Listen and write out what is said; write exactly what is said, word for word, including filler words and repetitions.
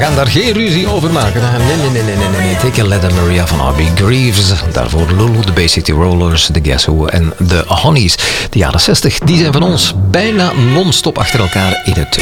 gaan daar geen ruzie over maken. Nee, nee, nee, nee, nee, nee. Take a Letter Maria van R B Greaves. Daarvoor Lulu, de Bay City Rollers, de Guess Who en de Honeys. De jaren zestig, die zijn van ons bijna non-stop achter elkaar in het